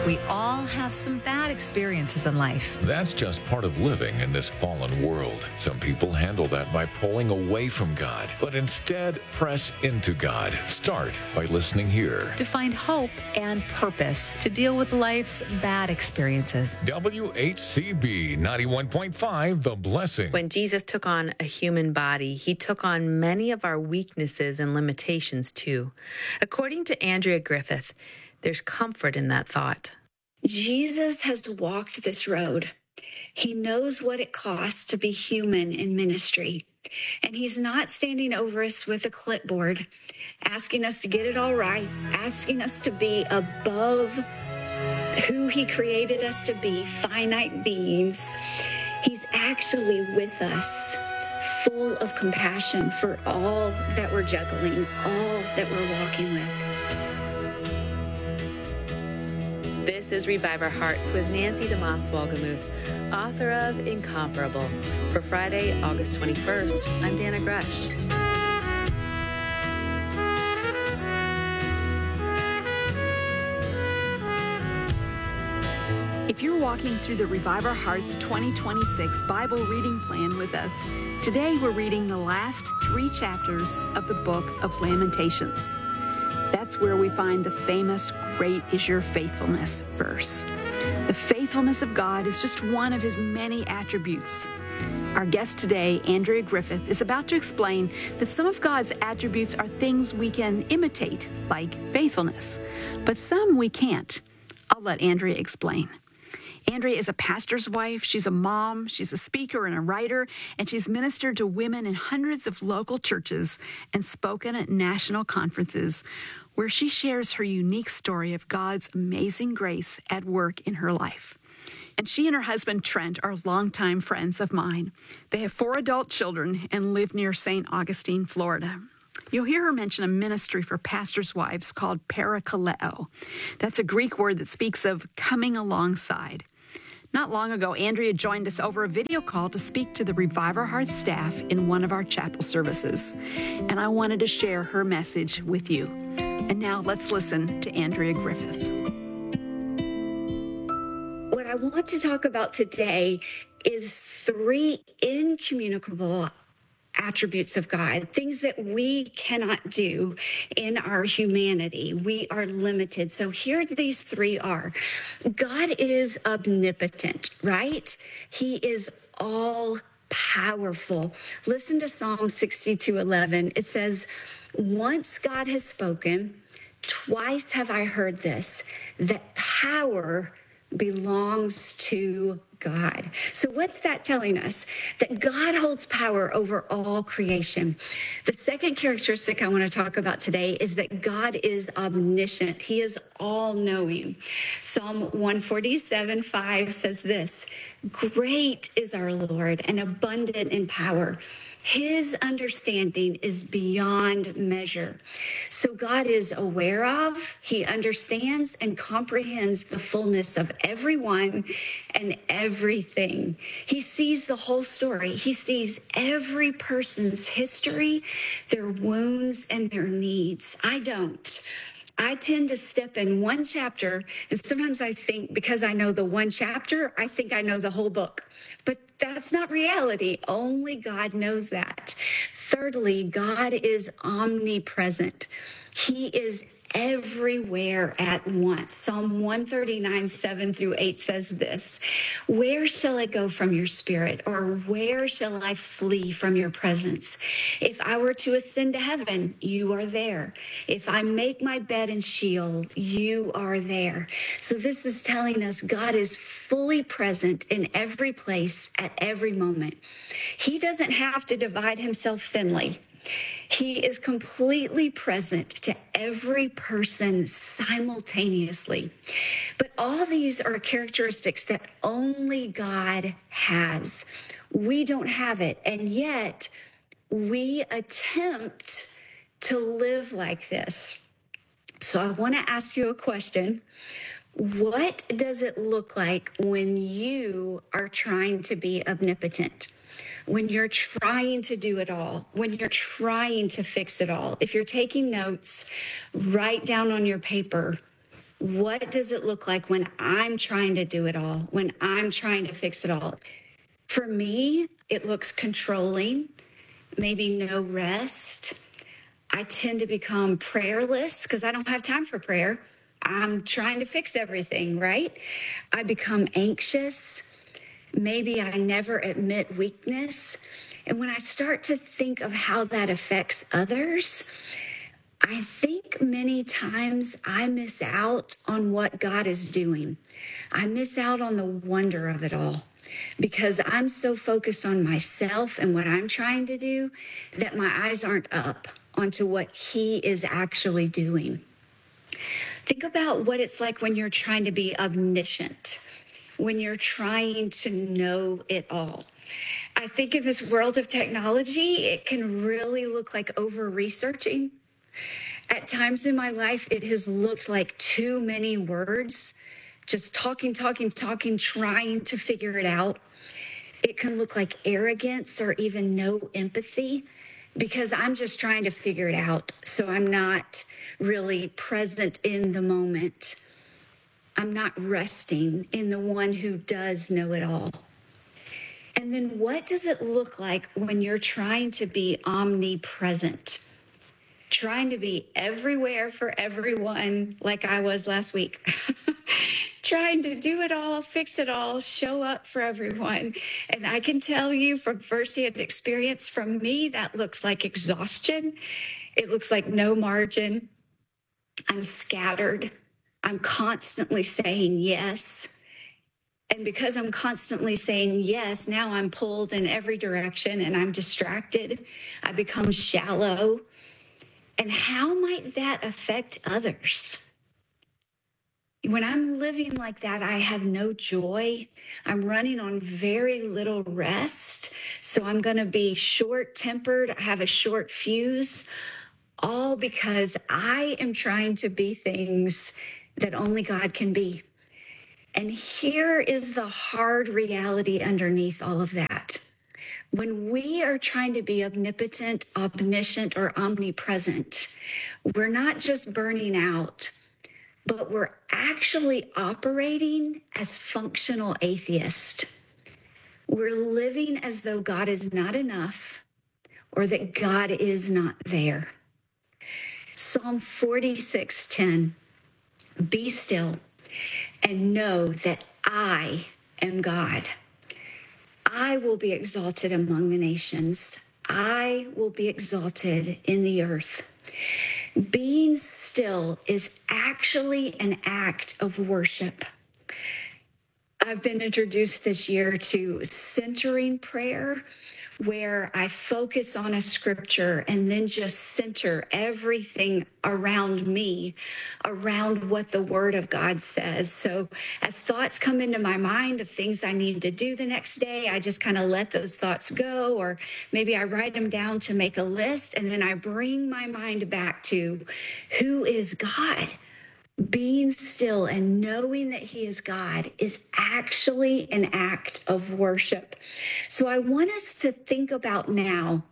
We all have some bad experiences in life. That's just part of living in this fallen world. Some people handle that by pulling away from God, but instead press into God. Start by listening here. To find hope and purpose to deal with life's bad experiences. WHCB 91.5, The Blessing. When Jesus took on a human body, he took on many of our weaknesses and limitations too. According to Andrea Griffith, there's comfort in that thought. Jesus has walked this road. He knows what it costs to be human in ministry. And he's not standing over us with a clipboard, asking us to get it all right, asking us to be above who he created us to be, finite beings. He's actually with us, full of compassion for all that we're juggling, all that we're walking with. This is Revive Our Hearts with Nancy DeMoss Wolgemuth, author of Incomparable. For Friday, August 21st, I'm Dana Grush. If you're walking through the Revive Our Hearts 2026 Bible reading plan with us, today we're reading the last 3 chapters of the book of Lamentations. That's where we find the famous "Great is your faithfulness" verse. The faithfulness of God is just one of his many attributes. Our guest today, Andrea Griffith, is about to explain that some of God's attributes are things we can imitate, like faithfulness, but some we can't. I'll let Andrea explain. Andrea is a pastor's wife, she's a mom, she's a speaker and a writer, and she's ministered to women in hundreds of local churches and spoken at national conferences where she shares her unique story of God's amazing grace at work in her life. And she and her husband, Trent, are longtime friends of mine. They have 4 adult children and live near St. Augustine, Florida. You'll hear her mention a ministry for pastors' wives called parakaleo. That's a Greek word that speaks of coming alongside. Not long ago, Andrea joined us over a video call to speak to the Revive Our Hearts staff in one of our chapel services. And I wanted to share her message with you. And now let's listen to Andrea Griffith. What I want to talk about today is 3 incommunicable attributes of God, things that we cannot do in our humanity. We are limited. So here these 3 are. God is omnipotent, right? He is all powerful. Listen to Psalm 62:11. It says, "Once God has spoken, twice have I heard this, that power belongs to God." So what's that telling us? That God holds power over all creation. The second characteristic I want to talk about today is that God is omniscient. He is all-knowing. Psalm 147:5 says this, "Great is our Lord and abundant in power. His understanding is beyond measure." So God is aware of, he understands and comprehends the fullness of everyone and everything. He sees the whole story. He sees every person's history, their wounds, and their needs. I don't. I tend to step in one chapter, and sometimes I think because I know the one chapter, I think I know the whole book. But that's not reality. Only God knows that. Thirdly, God is omnipresent. He is everywhere at once. Psalm 139:7-8 says this, "Where shall I go from your spirit, or where shall I flee from your presence? If I were to ascend to heaven, you are there. If I make my bed in Sheol, you are there." So this is telling us God is fully present in every place at every moment. He doesn't have to divide himself thinly. He is completely present to every person simultaneously. But all these are characteristics that only God has. We don't have it, and yet we attempt to live like this. So I want to ask you a question. What does it look like when you are trying to be omnipotent? When you're trying to do it all, when you're trying to fix it all? If you're taking notes, write down on your paper, What does it look like when I'm trying to do it all, when I'm trying to fix it all? For me, it looks controlling, maybe no rest. I tend to become prayerless because I don't have time for prayer. I'm trying to fix everything, right? I become anxious. Maybe I never admit weakness. And when I start to think of how that affects others, I think many times I miss out on what God is doing. I miss out on the wonder of it all because I'm so focused on myself and what I'm trying to do that my eyes aren't up onto what He is actually doing. Think about what it's like when you're trying to be omniscient, when you're trying to know it all. I think in this world of technology, it can really look like over-researching. At times in my life, it has looked like too many words, just talking, trying to figure it out. It can look like arrogance or even no empathy because I'm just trying to figure it out. So I'm not really present in the moment. I'm not resting in the one who does know it all. And then what does it look like when you're trying to be omnipresent? Trying to be everywhere for everyone like I was last week. Trying to do it all, fix it all, show up for everyone. And I can tell you from firsthand experience from me, that looks like exhaustion. It looks like no margin. I'm scattered. I'm constantly saying yes. And because I'm constantly saying yes, now I'm pulled in every direction and I'm distracted. I become shallow. And how might that affect others? When I'm living like that, I have no joy. I'm running on very little rest. So I'm going to be short-tempered. I have a short fuse, all because I am trying to be things that only God can be. And here is the hard reality underneath all of that. When we are trying to be omnipotent, omniscient, or omnipresent, we're not just burning out, but we're actually operating as functional atheists. We're living as though God is not enough or that God is not there. Psalm 46:10, be still and know that I am God. I will be exalted among the nations. I will be exalted in the earth. Being still is actually an act of worship. I've been introduced this year to centering prayer, where I focus on a scripture and then just center everything around me, around what the Word of God says. So as thoughts come into my mind of things I need to do the next day, I just kind of let those thoughts go, or maybe I write them down to make a list, and then I bring my mind back to who is God. Being still and knowing that He is God is actually an act of worship. So I want us to think about now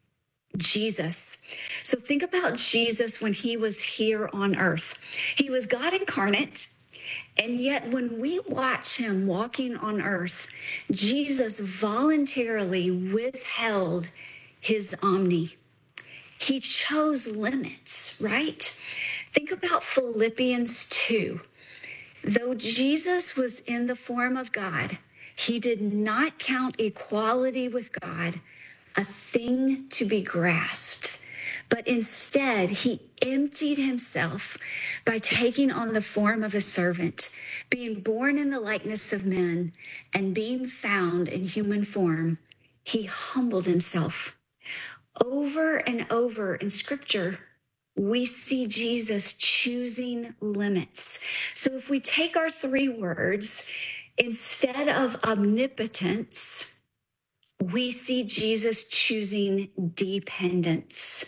Jesus. So think about Jesus when He was here on earth. He was God incarnate. And yet when we watch Him walking on earth, Jesus voluntarily withheld His omni. He chose limits, right? Think about Philippians 2. Though Jesus was in the form of God, He did not count equality with God a thing to be grasped, but instead He emptied Himself by taking on the form of a servant, being born in the likeness of men, and being found in human form. He humbled Himself. Over and over in Scripture, we see Jesus choosing limits. So if we take our three words, instead of omnipotence, we see Jesus choosing dependence.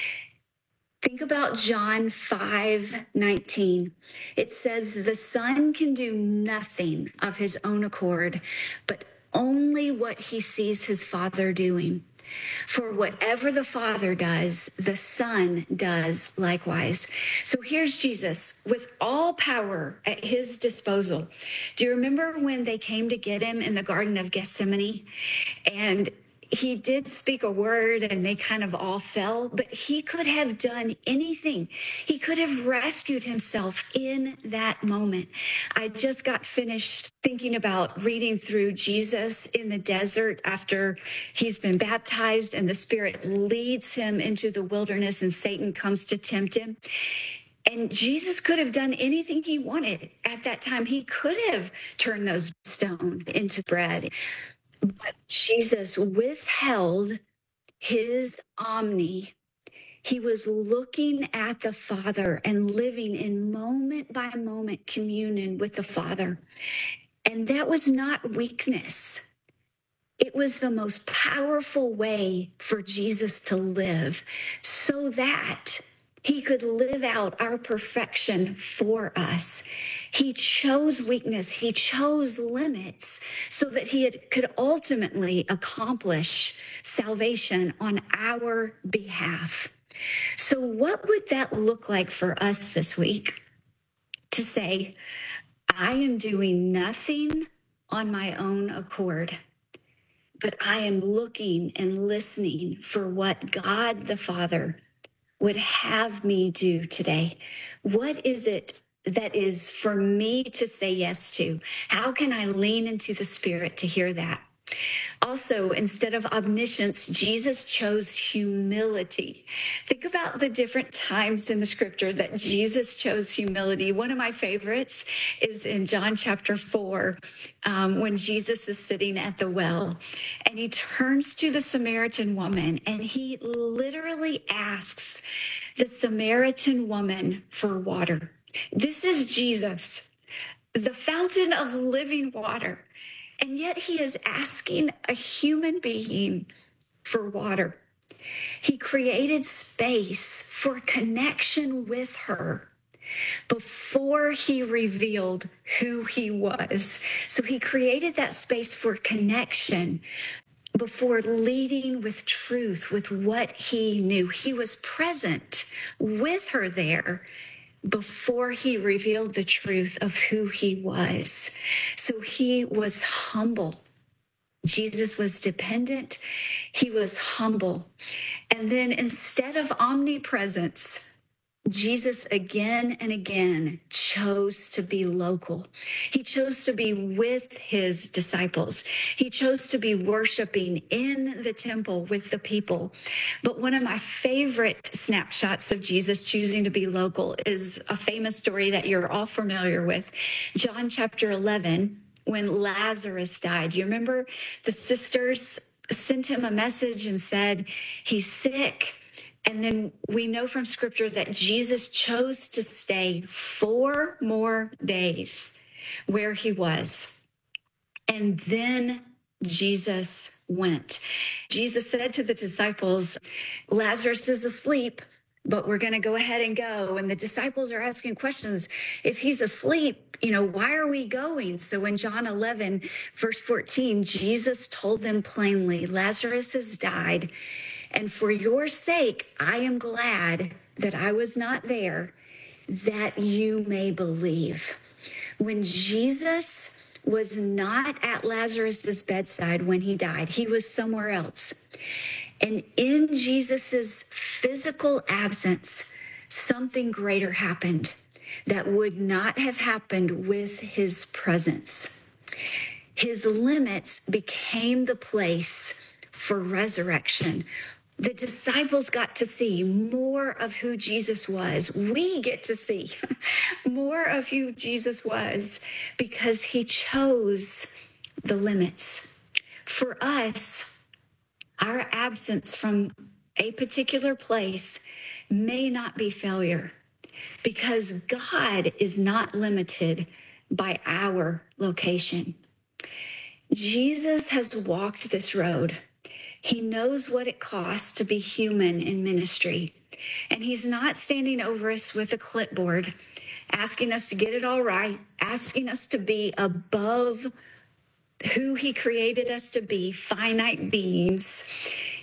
Think about John 5:19. It says, the Son can do nothing of His own accord, but only what He sees His Father doing. For whatever the Father does, the Son does likewise. So here's Jesus with all power at his disposal. Do you remember when they came to get him in the Garden of Gethsemane? And he did speak a word and they kind of all fell, but he could have done anything. He could have rescued himself in that moment. I just got finished thinking about reading through Jesus in the desert after he's been baptized and the Spirit leads him into the wilderness and Satan comes to tempt him. And Jesus could have done anything he wanted at that time. He could have turned those stones into bread. But Jesus withheld his omni. He was looking at the Father and living in moment by moment communion with the Father. And that was not weakness. It was the most powerful way for Jesus to live so that he could live out our perfection for us. He chose weakness. He chose limits so that could ultimately accomplish salvation on our behalf. So what would that look like for us this week? To say, I am doing nothing on my own accord, but I am looking and listening for what God the Father would have me do today. What is it that is for me to say yes to? How can I lean into the Spirit to hear that? Also, instead of omniscience, Jesus chose humility. Think about the different times in the scripture that Jesus chose humility. One of my favorites is in John chapter 4, when Jesus is sitting at the well and he turns to the Samaritan woman and he literally asks the Samaritan woman for water. This is Jesus, the fountain of living water. And yet he is asking a human being for water. He created space for connection with her before he revealed who he was. So he created that space for connection before leading with truth, with what he knew. He was present with her there before he revealed the truth of who he was. So he was humble. Jesus was dependent. He was humble. And then instead of omnipresence, Jesus again and again chose to be local. He chose to be with his disciples. He chose to be worshiping in the temple with the people. But one of my favorite snapshots of Jesus choosing to be local is a famous story that you're all familiar with. John chapter 11, when Lazarus died. You remember the sisters sent him a message and said, he's sick. And then we know from scripture that Jesus chose to stay 4 more days where he was. And then Jesus went. Jesus said to the disciples, Lazarus is asleep, but we're going to go ahead and go. And the disciples are asking questions. If he's asleep, why are we going? So in John 11, verse 14, Jesus told them plainly, Lazarus has died. And for your sake, I am glad that I was not there, that you may believe. When Jesus was not at Lazarus's bedside when he died, he was somewhere else. And in Jesus's physical absence, something greater happened that would not have happened with his presence. His limits became the place for resurrection. The disciples got to see more of who Jesus was. We get to see more of who Jesus was because he chose the limits. For us, our absence from a particular place may not be failure because God is not limited by our location. Jesus has walked this road. He knows what it costs to be human in ministry. And he's not standing over us with a clipboard, asking us to get it all right, asking us to be above who he created us to be, finite beings.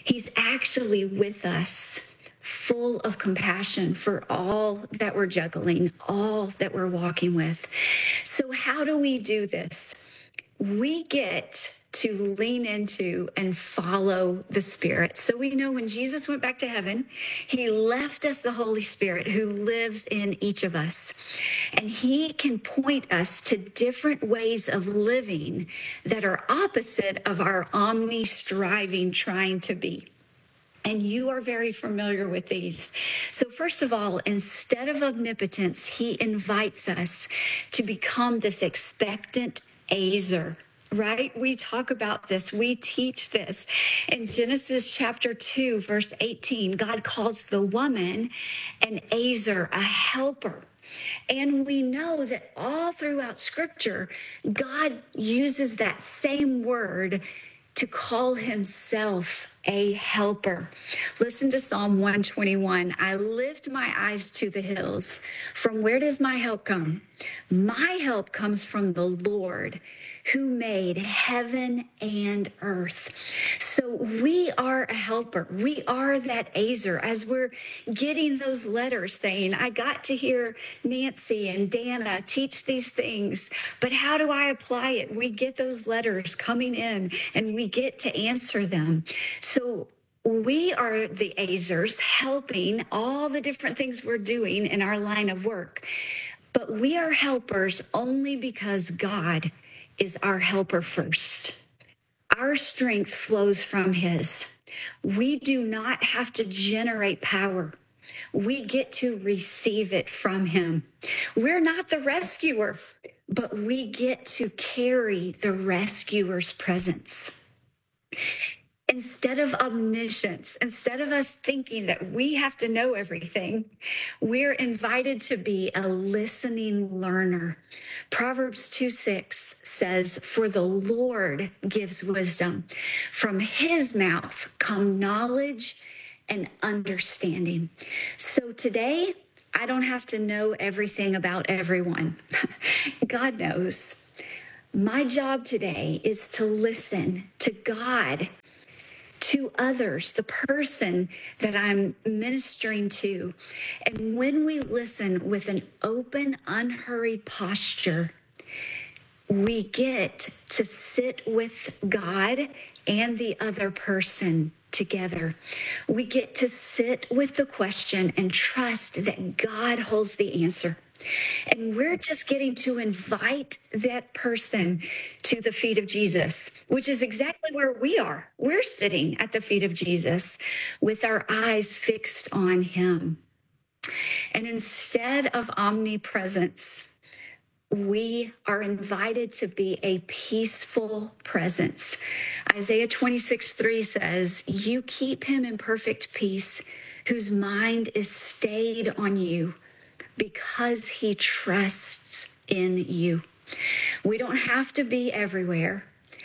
He's actually with us, full of compassion for all that we're juggling, all that we're walking with. So how do we do this? We get to lean into and follow the Spirit. So we know when Jesus went back to heaven, he left us the Holy Spirit who lives in each of us. And he can point us to different ways of living that are opposite of our omni-striving trying to be. And you are very familiar with these. So first of all, instead of omnipotence, he invites us to become this expectant azer, right? We talk about this. We teach this. In Genesis chapter 2, verse 18, God calls the woman an azer, a helper. And we know that all throughout Scripture, God uses that same word to call himself a helper. Listen to Psalm 121. I lift my eyes to the hills. From where does my help come? My help comes from the Lord who made heaven and earth. So we are a helper. We are that azer. As we're getting those letters saying, I got to hear Nancy and Dana teach these things, but how do I apply it? We get those letters coming in and we get to answer them. So we are the azers helping all the different things we're doing in our line of work. But we are helpers only because God is our helper first. Our strength flows from his. We do not have to generate power. We get to receive it from him. We're not the rescuer, but we get to carry the rescuer's presence. Instead of omniscience, instead of us thinking that we have to know everything, we're invited to be a listening learner. Proverbs 2:6 says, for the Lord gives wisdom. From his mouth come knowledge and understanding. So today, I don't have to know everything about everyone. God knows. My job today is to listen to God, to others, the person that I'm ministering to. And when we listen with an open, unhurried posture, we get to sit with God and the other person together. We get to sit with the question and trust that God holds the answer. And we're just getting to invite that person to the feet of Jesus, which is exactly where we are. We're sitting at the feet of Jesus with our eyes fixed on him. And instead of omnipresence, we are invited to be a peaceful presence. Isaiah 26:3 says, you keep him in perfect peace, whose mind is stayed on you, because he trusts in you. We don't have to be everywhere.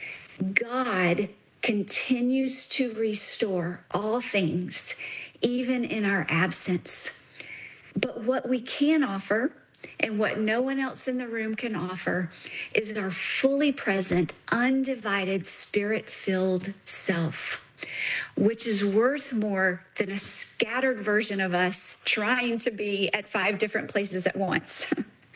God continues to restore all things, even in our absence. But what we can offer, and what no one else in the room can offer, is our fully present, undivided, spirit-filled self, which is worth more than a scattered version of us trying to be at 5 different places at once.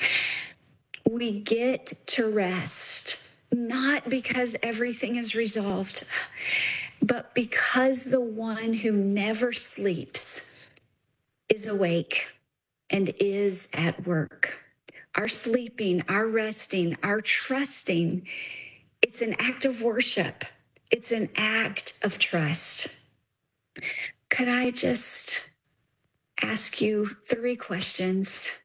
We get to rest, not because everything is resolved, but because the one who never sleeps is awake and is at work. Our sleeping, our resting, our trusting, it's an act of worship. It's an act of trust. Could I just ask you 3 questions?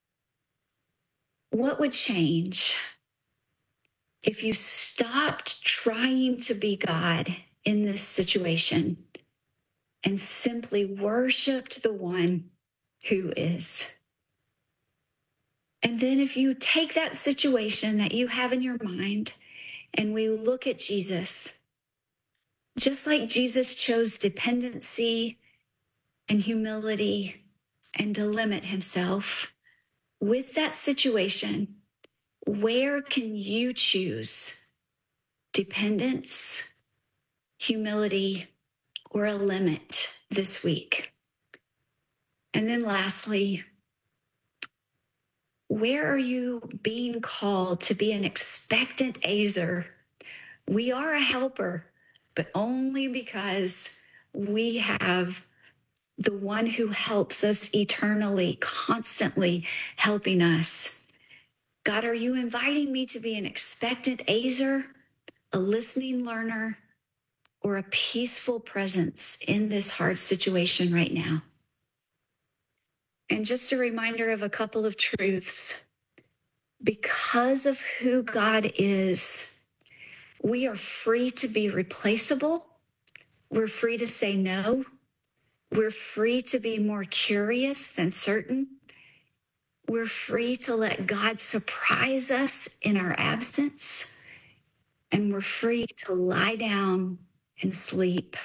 What would change if you stopped trying to be God in this situation and simply worshiped the one who is? And then if you take that situation that you have in your mind and we look at Jesus, just like Jesus chose dependency and humility and to limit himself, with that situation, where can you choose dependence, humility, or a limit this week? And then lastly, where are you being called to be an expectant azer? We are a helper, but only because we have the one who helps us eternally, constantly helping us. God, are you inviting me to be an expectant azer, a listening learner, or a peaceful presence in this hard situation right now? And just a reminder of a couple of truths. Because of who God is, we are free to be replaceable. We're free to say no. We're free to be more curious than certain. We're free to let God surprise us in our absence. And we're free to lie down and sleep.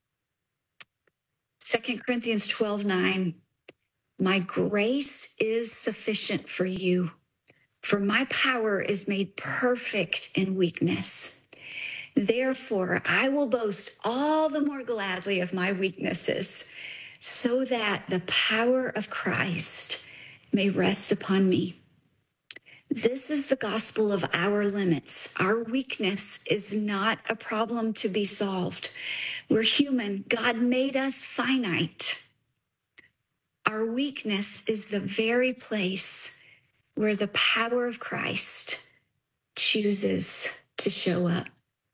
2 Corinthians 12:9, my grace is sufficient for you, for my power is made perfect in weakness. Therefore, I will boast all the more gladly of my weaknesses, so that the power of Christ may rest upon me. This is the gospel of our limits. Our weakness is not a problem to be solved. We're human. God made us finite. Our weakness is the very place where the power of Christ chooses to show up.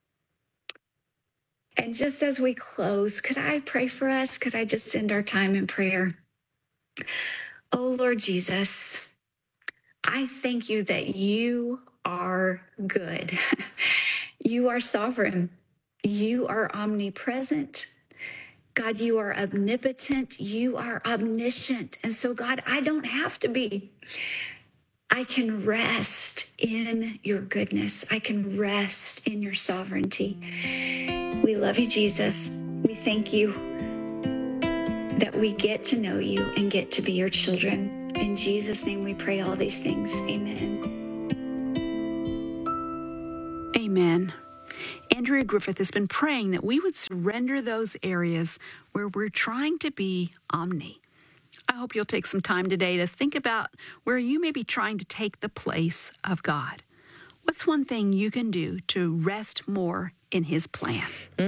And just as we close, could I pray for us? Could I just end our time in prayer? Oh, Lord Jesus, I thank you that you are good. You are sovereign. You are omnipresent. God, you are omnipotent. You are omniscient. And so, God, I don't have to be. I can rest in your goodness. I can rest in your sovereignty. We love you, Jesus. We thank you that we get to know you and get to be your children. In Jesus' name we pray all these things. Amen. Amen. Andrea Griffith has been praying that we would surrender those areas where we're trying to be omni. I hope you'll take some time today to think about where you may be trying to take the place of God. What's one thing you can do to rest more in his plan?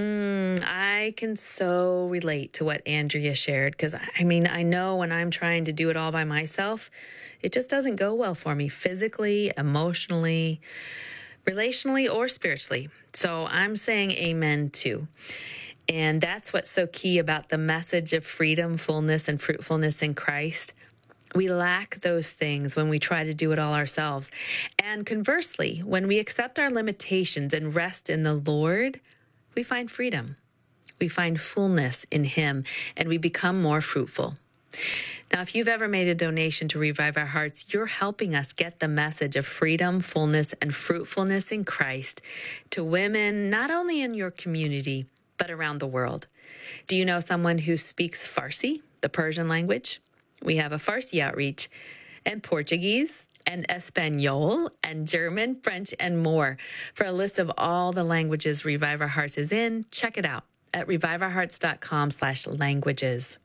I can so relate to what Andrea shared, because I know when I'm trying to do it all by myself, it just doesn't go well for me physically, emotionally, relationally, or spiritually. So I'm saying amen too. And that's what's so key about the message of freedom, fullness, and fruitfulness in Christ. We lack those things when we try to do it all ourselves. And conversely, when we accept our limitations and rest in the Lord, we find freedom. We find fullness in him, and we become more fruitful. Now, if you've ever made a donation to Revive Our Hearts, you're helping us get the message of freedom, fullness, and fruitfulness in Christ to women, not only in your community, but around the world. Do you know someone who speaks Farsi, the Persian language? We have a Farsi outreach, and Portuguese, and Espanol, and German, French, and more. For a list of all the languages Revive Our Hearts is in, check it out at reviveourhearts.com/languages.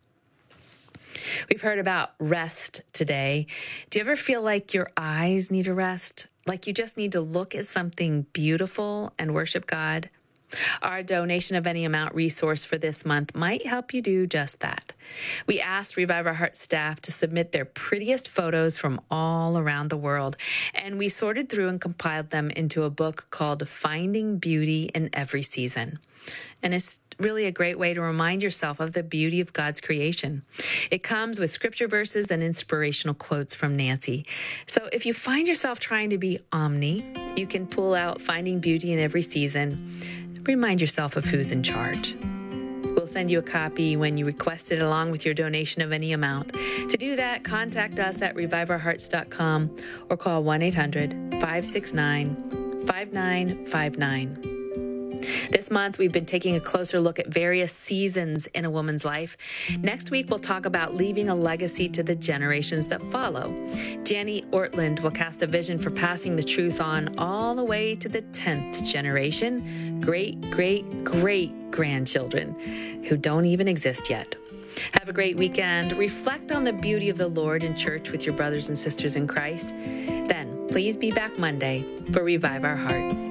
We've heard about rest today. Do you ever feel like your eyes need a rest? Like you just need to look at something beautiful and worship God? Our donation of any amount resource for this month might help you do just that. We asked Revive Our Hearts staff to submit their prettiest photos from all around the world, and we sorted through and compiled them into a book called Finding Beauty in Every Season. And it's really a great way to remind yourself of the beauty of God's creation. It comes with scripture verses and inspirational quotes from Nancy. So if you find yourself trying to be omni, you can pull out Finding Beauty in Every Season. Remind yourself of who's in charge. We'll send you a copy when you request it along with your donation of any amount. To do that, contact us at reviveourhearts.com or call 1-800-569-5959. This month, we've been taking a closer look at various seasons in a woman's life. Next week, we'll talk about leaving a legacy to the generations that follow. Jenny Ortland will cast a vision for passing the truth on all the way to the 10th generation, great-great-great-grandchildren who don't even exist yet. Have a great weekend. Reflect on the beauty of the Lord in church with your brothers and sisters in Christ. Then, please be back Monday for Revive Our Hearts.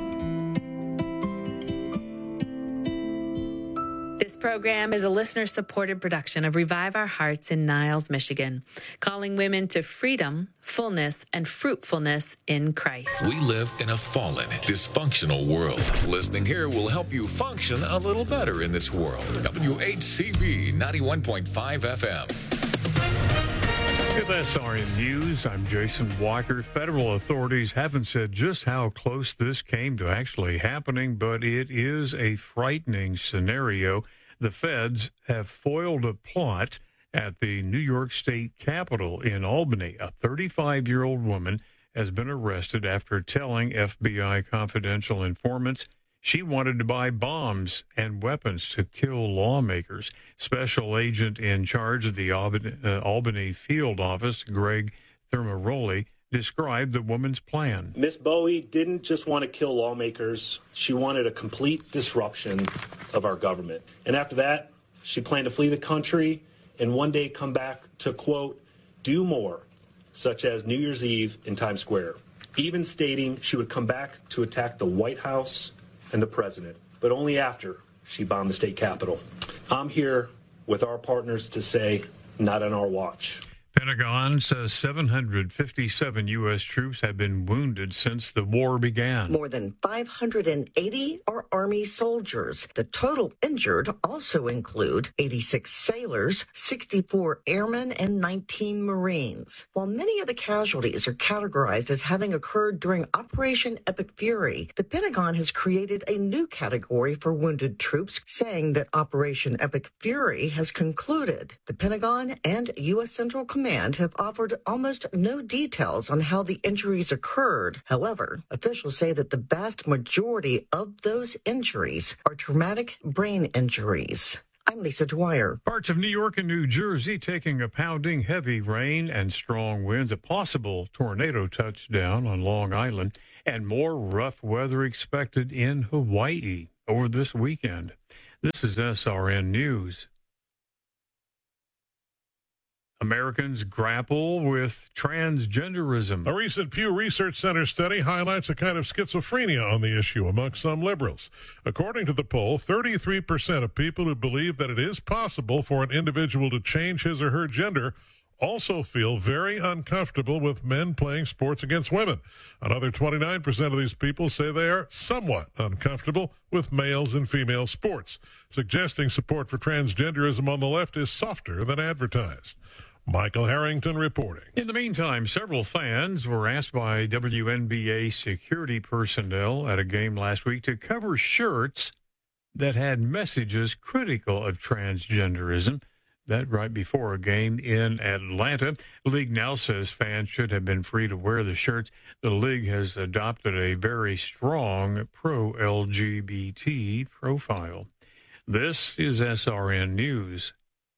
This program is a listener-supported production of Revive Our Hearts in Niles, Michigan, calling women to freedom, fullness, and fruitfulness in Christ. We live in a fallen, dysfunctional world. Listening here will help you function a little better in this world. WHCB 91.5 FM. With SRN News, I'm Jason Walker. Federal authorities haven't said just how close this came to actually happening, but it is a frightening scenario. The feds have foiled a plot at the New York State Capitol in Albany. A 35-year-old woman has been arrested after telling FBI confidential informants she wanted to buy bombs and weapons to kill lawmakers. Special agent in charge of the Albany field office, Greg Thermaroli, described the woman's plan. Ms. Bowie didn't just want to kill lawmakers. She wanted a complete disruption of our government. And after that, she planned to flee the country and one day come back to, quote, do more, such as New Year's Eve in Times Square, even stating she would come back to attack the White House and the president, but only after she bombed the state capitol. I'm here with our partners to say, not on our watch. Pentagon says 757 U.S. troops have been wounded since the war began. More than 580 are Army soldiers. The total injured also include 86 sailors, 64 airmen, and 19 Marines. While many of the casualties are categorized as having occurred during Operation Epic Fury, the Pentagon has created a new category for wounded troops, saying that Operation Epic Fury has concluded. The Pentagon and U.S. Central Command have offered almost no details on how the injuries occurred. However, officials say that the vast majority of those injuries are traumatic brain injuries. I'm Lisa Dwyer. Parts of New York and New Jersey taking a pounding heavy rain and strong winds, a possible tornado touchdown on Long Island, and more rough weather expected in Hawaii over this weekend. This is SRN News. Americans grapple with transgenderism. A recent Pew Research Center study highlights a kind of schizophrenia on the issue among some liberals. According to the poll, 33% of people who believe that it is possible for an individual to change his or her gender also feel very uncomfortable with men playing sports against women. Another 29% of these people say they are somewhat uncomfortable with males in female sports, suggesting support for transgenderism on the left is softer than advertised. Michael Harrington reporting. In the meantime, several fans were asked by WNBA security personnel at a game last week to cover shirts that had messages critical of transgenderism. That right before a game in Atlanta. The league now says fans should have been free to wear the shirts. The league has adopted a very strong pro-LGBT profile. This is SRN News.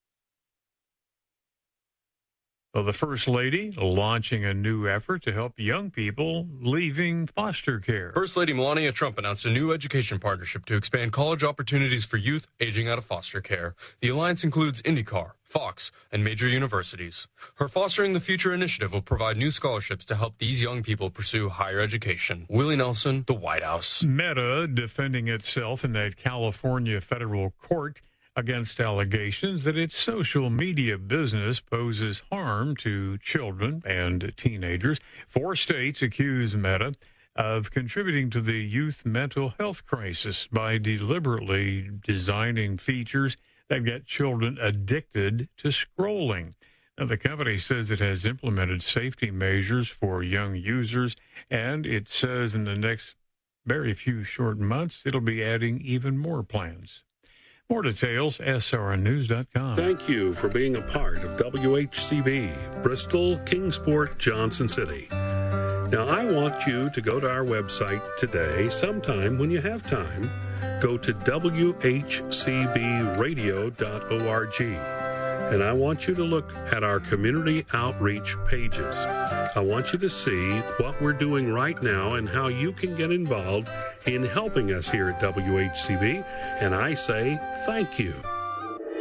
Well, the First Lady launching a new effort to help young people leaving foster care. First Lady Melania Trump announced a new education partnership to expand college opportunities for youth aging out of foster care. The alliance includes IndyCar, Fox, and major universities. Her Fostering the Future initiative will provide new scholarships to help these young people pursue higher education. Willie Nelson, the White House. Meta defending itself in that California federal court against allegations that its social media business poses harm to children and teenagers. 4 states accuse Meta of contributing to the youth mental health crisis by deliberately designing features that get children addicted to scrolling. Now, the company says it has implemented safety measures for young users, and it says in the next very few short months it'll be adding even more plans. More details, srnnews.com. Thank you for being a part of WHCB, Bristol, Kingsport, Johnson City. Now, I want you to go to our website today, sometime when you have time. Go to WHCBradio.org. And I want you to look at our community outreach pages. I want you to see what we're doing right now and how you can get involved in helping us here at WHCB. And I say thank you.